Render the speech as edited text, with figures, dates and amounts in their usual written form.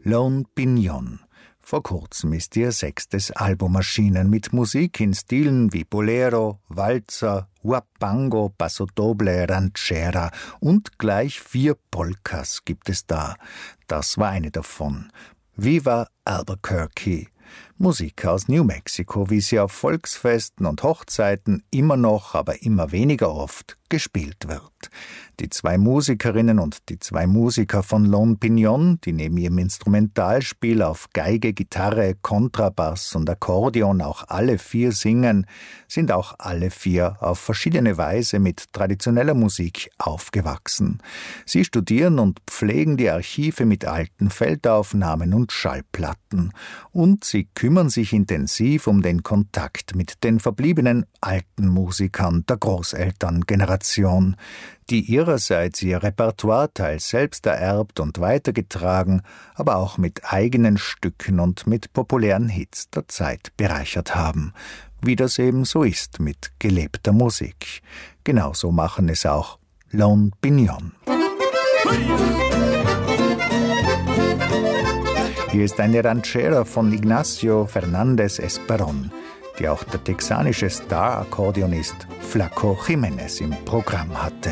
Lone Pignon. Vor kurzem ist ihr 6. Album erschienen mit Musik in Stilen wie Bolero, Walzer, Huapango, Pasodoble, Ranchera und gleich 4 Polkas gibt es da. Das war eine davon. Viva Albuquerque. Musik aus New Mexico, wie sie auf Volksfesten und Hochzeiten immer noch, aber immer weniger oft gespielt wird. Die 2 Musikerinnen und die 2 Musiker von Lone Pignon, die neben ihrem Instrumentalspiel auf Geige, Gitarre, Kontrabass und Akkordeon auch alle 4 singen, sind auch alle 4 auf verschiedene Weise mit traditioneller Musik aufgewachsen. Sie studieren und pflegen die Archive mit alten Feldaufnahmen und Schallplatten. Und sie kümmern sich intensiv um den Kontakt mit den verbliebenen alten Musikern der Großelterngeneration, die ihrerseits ihr Repertoire teils selbst ererbt und weitergetragen, aber auch mit eigenen Stücken und mit populären Hits der Zeit bereichert haben. Wie das eben so ist mit gelebter Musik. Genauso machen es auch Lone Pignon. Hier ist eine Ranchera von Ignacio Fernández Esperón, die auch der texanische Star-Akkordeonist Flaco Jiménez im Programm hatte.